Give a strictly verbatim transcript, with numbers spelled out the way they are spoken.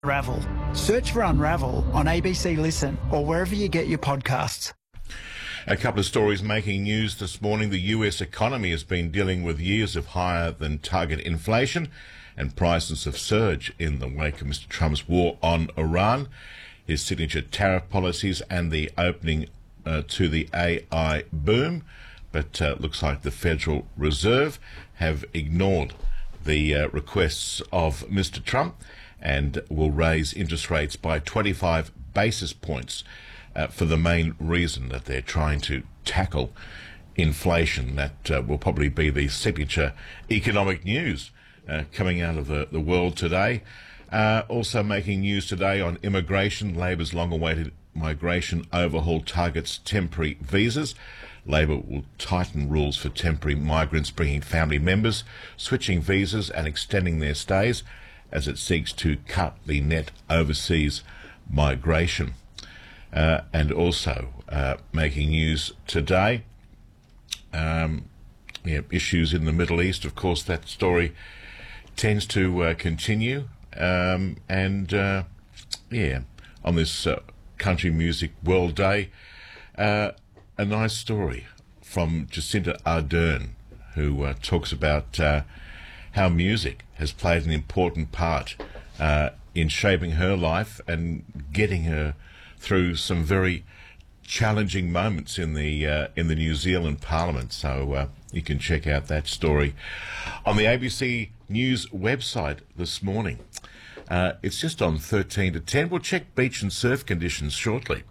Unravel. Search for Unravel on A B C Listen or wherever you get your podcasts. A couple of stories making news this morning. The U S economy has been dealing with years of higher than target inflation, and prices have surged in the wake of Mister Trump's war on Iran, his signature tariff policies and the opening uh, to the A I boom. But uh, looks like the Federal Reserve have ignored the uh, requests of Mister Trump and will raise interest rates by twenty-five basis points uh, for the main reason that they're trying to tackle inflation. That uh, will probably be the signature economic news uh, coming out of the, the world today. Uh, also making news today on immigration. Labor's long-awaited migration overhaul targets temporary visas. Labor will tighten rules for temporary migrants bringing family members, switching visas and extending their stays as it seeks to cut the net overseas migration. Uh, and also uh, making news today, um, yeah, issues in the Middle East. Of course, that story tends to uh, continue. Um, and, uh, yeah, on this uh, Country Music World Day, uh, a nice story from Jacinda Ardern, who uh, talks about uh, how music has played an important part uh, in shaping her life and getting her through some very challenging moments in the uh, in the New Zealand Parliament. So uh, you can check out that story on the A B C News website this morning. Uh, it's just on thirteen to ten. We'll check beach and surf conditions shortly.